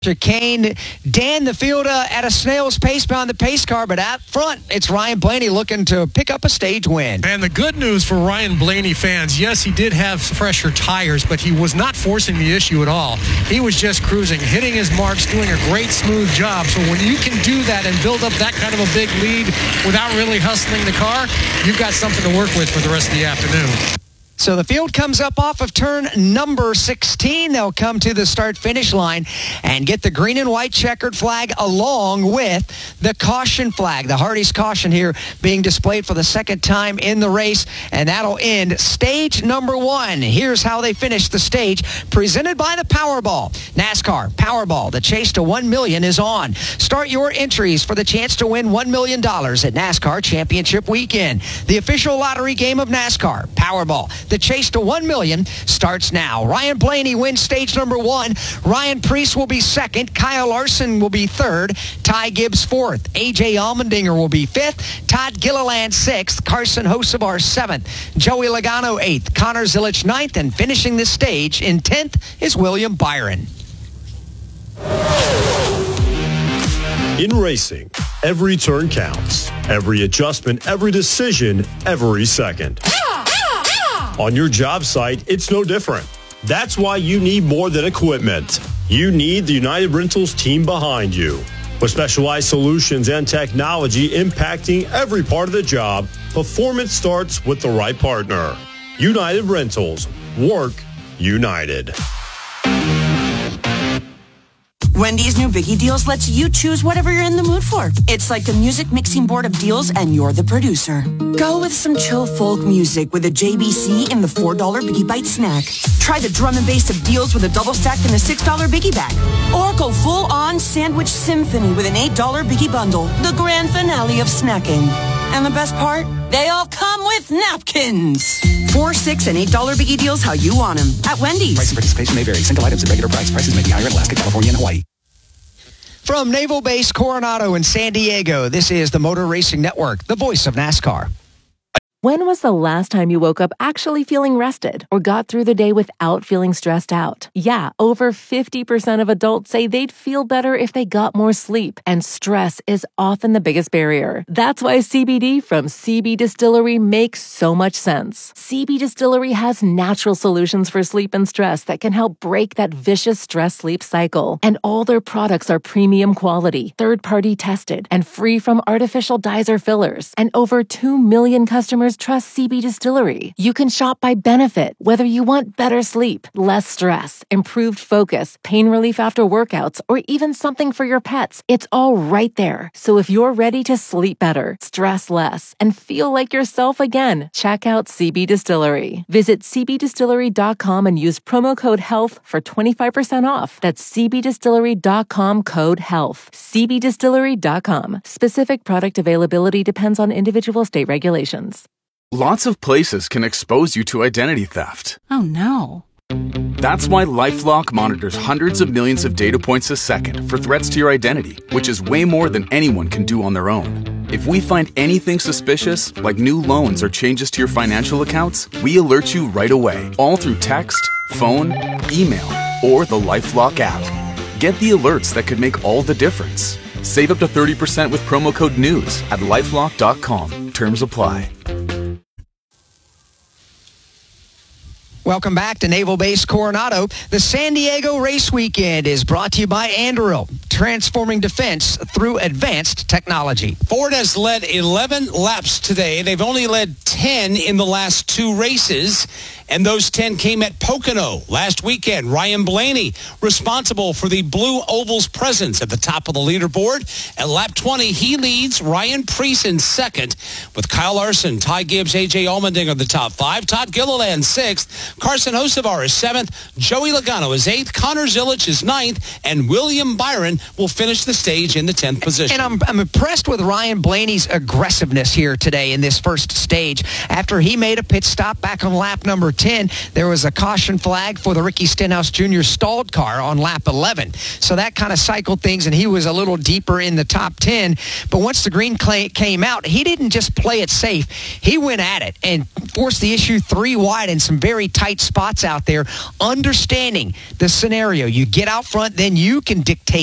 Kane, Dan the field at a snail's pace behind the pace car, but out front, it's Ryan Blaney looking to pick up a stage win. And the good news for Ryan Blaney fans, yes, he did have fresher tires, but he was not forcing the issue at all. He was just cruising, hitting his marks, doing a great, smooth job. So when you can do that and build up that kind of a big lead without really hustling the car, you've got something to work with for the rest of the afternoon. So the field comes up off of turn number 16. They'll come to the start-finish line and get the green and white checkered flag along with the caution flag. The Hardee's caution here being displayed for the second time in the race, and that'll end stage number 1. Here's how they finish the stage, presented by the Powerball. NASCAR Powerball, the chase to $1 million is on. Start your entries for the chance to win $1 million at NASCAR Championship Weekend. The official lottery game of NASCAR, Powerball. The chase to $1 million starts now. Ryan Blaney wins stage number 1. Ryan Preece will be second. Kyle Larson will be third. Ty Gibbs fourth. A.J. Allmendinger will be fifth. Todd Gilliland sixth. Carson Hocevar seventh. Joey Logano eighth. Connor Zilisch ninth. And finishing the stage in 10th is William Byron. In racing, every turn counts. Every adjustment, every decision, every second. On your job site, it's no different. That's why you need more than equipment. You need the United Rentals team behind you. With specialized solutions and technology impacting every part of the job, performance starts with the right partner. United Rentals. Work united. Wendy's new Biggie Deals lets you choose whatever you're in the mood for. It's like a music mixing board of deals, and you're the producer. Go with some chill folk music with a JBC in the $4 Biggie Bite snack. Try the drum and bass of deals with a double stack in the $6 Biggie bag. Or go full-on sandwich symphony with an $8 Biggie bundle, the grand finale of snacking. And the best part? They all come with napkins. $4, $6, and $8 Biggie Deals how you want them at Wendy's. Price and participation may vary. Single items at regular price. Prices may be higher in Alaska, California, and Hawaii. From Naval Base Coronado in San Diego, this is the Motor Racing Network, the voice of NASCAR. When was the last time you woke up actually feeling rested or got through the day without feeling stressed out? Yeah, over 50% of adults say they'd feel better if they got more sleep, and stress is often the biggest barrier. That's why CBD from CB Distillery makes so much sense. CB Distillery has natural solutions for sleep and stress that can help break that vicious stress-sleep cycle. And all their products are premium quality, third-party tested, and free from artificial dyes or fillers. And over 2 million customers trust CB Distillery. You can shop by benefit, whether you want better sleep, less stress, improved focus, pain relief after workouts, or even something for your pets. It's all right there. So if you're ready to sleep better, stress less, and feel like yourself again, check out CB Distillery. Visit cbdistillery.com and use promo code HEALTH for 25% off. That's cbdistillery.com code HEALTH. cbdistillery.com. Specific product availability depends on individual state regulations. Lots of places can expose you to identity theft. Oh no. That's why LifeLock monitors hundreds of millions of data points a second for threats to your identity, which is way more than anyone can do on their own. If we find anything suspicious, like new loans or changes to your financial accounts, we alert you right away, all through text, phone, email, or the LifeLock app. Get the alerts that could make all the difference. Save up to 30% with promo code NEWS at LifeLock.com. Terms apply. Welcome back to Naval Base Coronado. The San Diego Race Weekend is brought to you by Anduril, transforming defense through advanced technology. Ford has led 11 laps today. They've only led 10 in the last 2 races, and those 10 came at Pocono last weekend. Ryan Blaney, responsible for the Blue Oval's presence at the top of the leaderboard. At lap 20, he leads. Ryan Preece in second, with Kyle Larson, Ty Gibbs, A.J. Allmendinger the top 5. Todd Gilliland 6th. Carson Hocevar is 7th. Joey Logano is 8th. Connor Zilisch is 9th. And William Byron will finish the stage in the 10th position. And I'm impressed with Ryan Blaney's aggressiveness here today in this first stage. After he made a pit stop back on lap number 10, there was a caution flag for the Ricky Stenhouse Jr. stalled car on lap 11. So that kind of cycled things, and he was a little deeper in the top 10. But once the green came out, he didn't just play it safe. He went at it and forced the issue 3 wide in some very tight spots out there, understanding the scenario. You get out front, then you can dictate